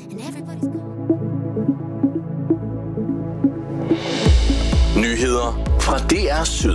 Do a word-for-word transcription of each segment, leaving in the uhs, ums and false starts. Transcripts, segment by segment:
Nyheder fra D R Syd.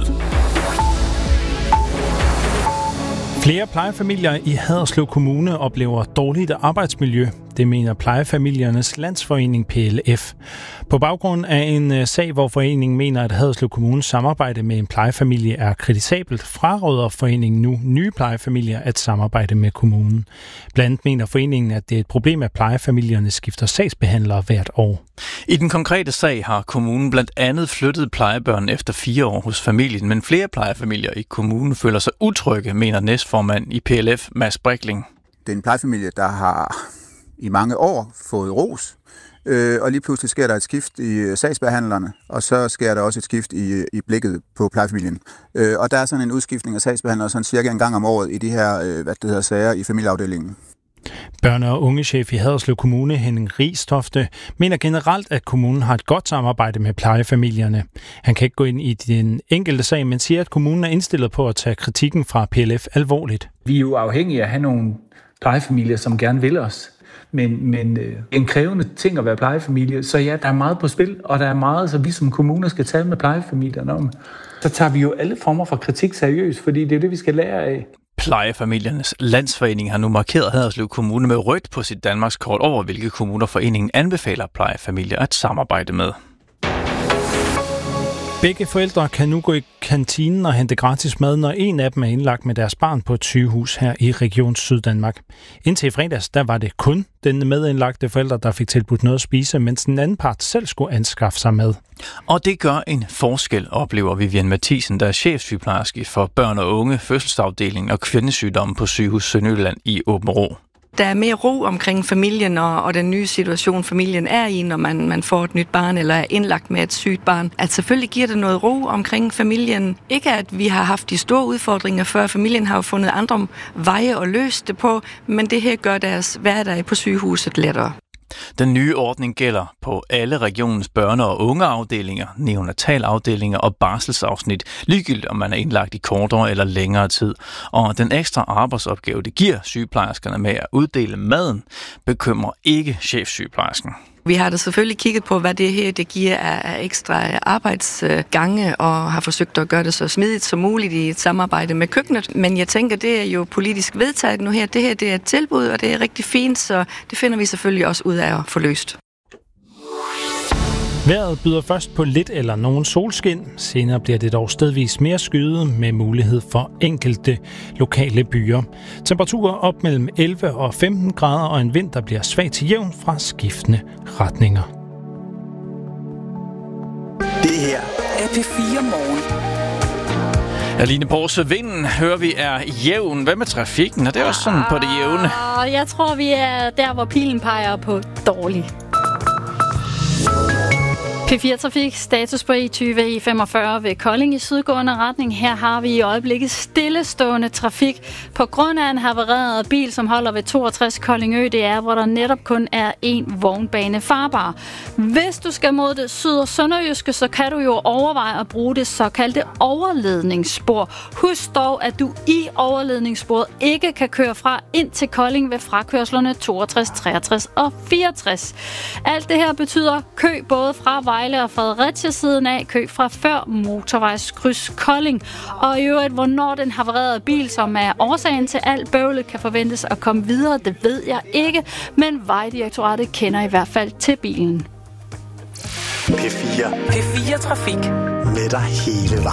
Flere plejefamilier i Haderslev Kommune oplever dårligt arbejdsmiljø. Det mener Plejefamiliernes Landsforening P L F. På baggrund af en sag, hvor foreningen mener, at Haderslev Kommunes samarbejde med en plejefamilie er kritisabelt, fraråder foreningen nu nye plejefamilier at samarbejde med kommunen. Blandt andet mener foreningen, at det er et problem, at plejefamilierne skifter sagsbehandlere hvert år. I den konkrete sag har kommunen blandt andet flyttet plejebørn efter fire år hos familien, men flere plejefamilier i kommunen føler sig utrygge, mener næstformand i P L F, Mads Brikling. Det er en plejefamilie, der har i mange år fået ros, øh, og lige pludselig sker der et skift i sagsbehandlerne, og så sker der også et skift i, i blikket på plejefamilien. Øh, og der er sådan en udskiftning af sagsbehandlere sådan cirka en gang om året i de her øh, hvad det hedder, sager i familieafdelingen. Børne- og ungechef i Haderslev Kommune, Henning Rigstofte, mener generelt, at kommunen har et godt samarbejde med plejefamilierne. Han kan ikke gå ind i den enkelte sag, men siger, at kommunen er indstillet på at tage kritikken fra P L F alvorligt. Vi er jo afhængige af at have nogle plejefamilier, som gerne vil os. Men, men øh, en krævende ting at være plejefamilie. Så ja, der er meget på spil, og der er meget, så vi som kommuner skal tale med plejefamilierne om. Så tager vi jo alle former for kritik seriøst, fordi det er det, vi skal lære af. Plejefamiliernes Landsforening har nu markeret Haderslev Kommune med rødt på sit Danmarkskort over, hvilke kommuner foreningen anbefaler plejefamilier at samarbejde med. Begge forældre kan nu gå i kantinen og hente gratis mad, når en af dem er indlagt med deres barn på et sygehus her i Region Syddanmark. Indtil i fredags, der var det kun den medindlagte forældre, der fik tilbudt noget at spise, mens den anden part selv skulle anskaffe sig mad. Og det gør en forskel, oplever Vivian Mathisen, der er chefsygeplejerske for børn og unge, fødselsafdelingen og kvindesygdomme på Sygehus Sønderjylland i Aabenraa. Der er mere ro omkring familien og, og den nye situation, familien er i, når man, man får et nyt barn eller er indlagt med et sygt barn. At selvfølgelig giver det noget ro omkring familien. Ikke at vi har haft de store udfordringer før. Familien har jo fundet andre veje at løse det på, men det her gør deres hverdag på sygehuset lettere. Den nye ordning gælder på alle regionens børne- og ungeafdelinger, neonatalafdelinger og barselsafsnit, ligegyldigt om man er indlagt i kortere eller længere tid. Og den ekstra arbejdsopgave, det giver sygeplejerskerne med at uddele maden, bekymrer ikke chefsygeplejersken. Vi har da selvfølgelig kigget på, hvad det her det giver af ekstra arbejdsgange, og har forsøgt at gøre det så smidigt som muligt i et samarbejde med køkkenet. Men jeg tænker, det er jo politisk vedtaget nu her. Det her det er et tilbud, og det er rigtig fint, så det finder vi selvfølgelig også ud af at få løst. Vejret byder først på lidt eller nogen solskin. Senere bliver det dog stedvis mere skyet med mulighed for enkelte lokale byer. Temperaturer op mellem elleve og femten grader og en vind, der bliver svag til jævn fra skiftende retninger. Det her er P fire Morgen. Aline Borse, vinden hører vi er jævn. Hvad med trafikken? Og det er også sådan på det jævne. Jeg tror, vi er der, hvor pilen peger på dårlig. P fire Trafik, status på E tyve E femogfyrre ved Kolding i sydgående retning. Her har vi i øjeblikket stillestående trafik på grund af en havareret bil, som holder ved toogtres Koldingø. Det er, hvor der netop kun er én vognbane farbar. Hvis du skal mod det syd- og sønderjyske, så kan du jo overveje at bruge det såkaldte overledningsspor. Husk dog, at du i overledningssporet ikke kan køre fra ind til Kolding ved frakørslerne toogtres, treogtres og fireogtres. Alt det her betyder kø både fra Vejle og Fredericia siden af, kø fra før motorvejskryds Kolding. Og i øvrigt, hvornår den havarerede bil, som er årsagen til alt bøvlet, kan forventes at komme videre, det ved jeg ikke, men Vejdirektoratet kender i hvert fald til bilen. P fire. P fire Trafik. Med dig hele vejen.